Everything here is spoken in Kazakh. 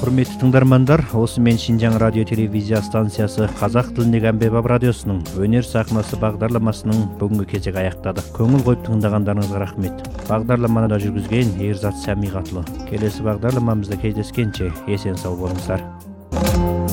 Урметтүү тыңдармандар, осы мен Шинжаң радио телевизия станциясы Казак тилиндеги Амбебап радиосунун өнөр сахнасы багдарламасынын бүгүнкү кезеги аяктады. Көңүл коюп тыңдагандарыңызга рахмет. Багдарламаны да жүргүзген Эрзат Самигатlı. Келесі багдарламамызда кездескенче эсен сау болуңуздар.